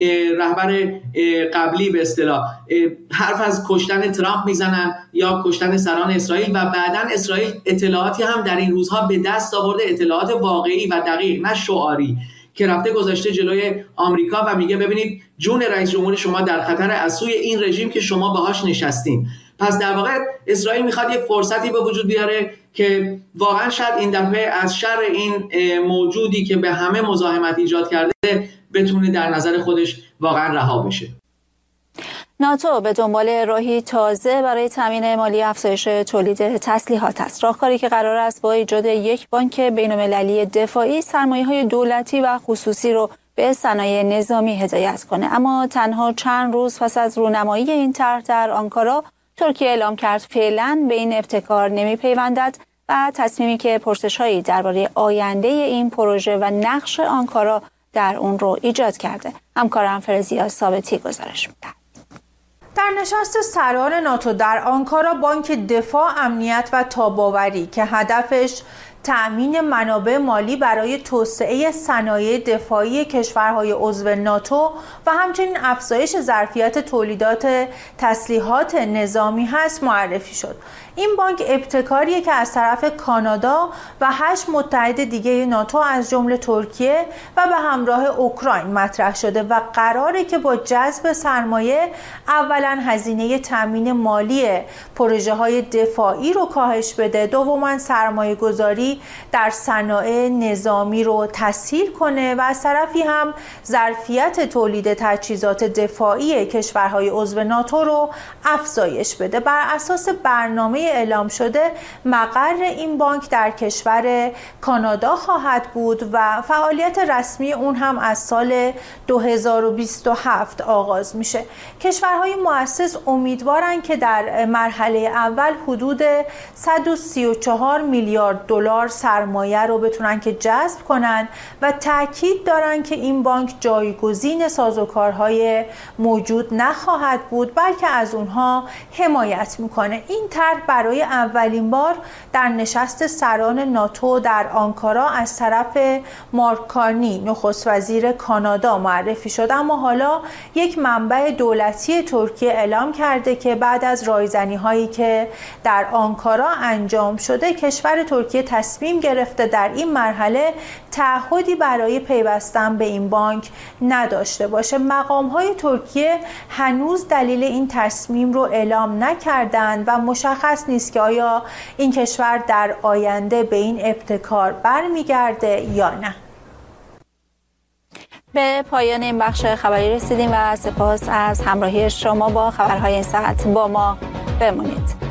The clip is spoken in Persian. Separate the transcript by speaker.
Speaker 1: رهبر قبلی به اصطلاح حرف از کشتن ترامپ میزنن یا کشتن سران اسرائیل و بعداً اسرائیل اطلاعاتی هم در این روزها به دست آورده، اطلاعات واقعی و دقیق نه شعاری، که رفته گذاشته جلوی آمریکا و میگه ببینید جون رئیس جمهور شما در خطر از سوی این رژیم که شما باهاش نشستین. پس در واقع اسرائیل میخواد یک فرصتی به وجود بیاره که واقعا شاید این دفعه از شر این موجودی که به همه مزاحمت ایجاد کرده بتونه در نظر خودش واقعا رها بشه.
Speaker 2: ناتو به دنبال راهی تازه برای تامین مالی افزایش تولید تسلیحات است. راهکاری که قرار است با ایجاد یک بانک بین‌المللی دفاعی سرمایه‌های دولتی و خصوصی رو به صنایع نظامی هدایت کنه. اما تنها چند روز پس از رونمایی این طرح در آنکارا، ترکیه اعلام کرد فعلاً به این ابتکار نمی‌پیوندد و تصمیمی که پرسش‌هایی درباره آینده این پروژه و نقش آنکارا در اون رو ایجاد کرده. همکارم فرزیا ثابتی گزارش می‌دهد.
Speaker 3: در نشست سران ناتو در آنکارا، بانک دفاع، امنیت و تاباوری که هدفش تأمین منابع مالی برای توسعه صنایع دفاعی کشورهای عضو ناتو و همچنین افزایش ظرفیت تولیدات تسلیحات نظامی هست معرفی شد. این بانک ابتکاریه که از طرف کانادا و 8 متحد دیگه ناتو از جمله ترکیه و به همراه اوکراین مطرح شده و قراره که با جذب سرمایه اولا هزینه تامین مالی پروژه های دفاعی رو کاهش بده، دوما سرمایه گذاری در صنایع نظامی رو تسهیل کنه و از طرفی هم ظرفیت تولید تجهیزات دفاعی کشورهای عضو ناتو رو افزایش بده. بر اساس برنامه اعلام شده مقر این بانک در کشور کانادا خواهد بود و فعالیت رسمی اون هم از سال 2027 آغاز میشه. کشورهای مؤسس امیدوارن که در مرحله اول حدود 134 میلیارد دلار سرمایه رو بتونن که جذب کنن و تاکید دارن که این بانک جایگزین سازوکارهای موجود نخواهد بود بلکه از اونها حمایت میکنه. این طرح برای اولین بار در نشست سران ناتو در آنکارا از طرف مارک کارنی نخست وزیر کانادا معرفی شد، اما حالا یک منبع دولتی ترکیه اعلام کرده که بعد از رایزنی هایی که در آنکارا انجام شده کشور ترکیه تصمیم گرفته در این مرحله تعهدی برای پیوستن به این بانک نداشته باشه. مقام های ترکیه هنوز دلیل این تصمیم رو اعلام نکردند و مشخص نیست که آیا این کشور در آینده به این ابتکار برمیگرده یا نه.
Speaker 2: به پایان این بخش خبری رسیدیم و سپاس از همراهی شما با خبرهای این ساعت. با ما بمونید.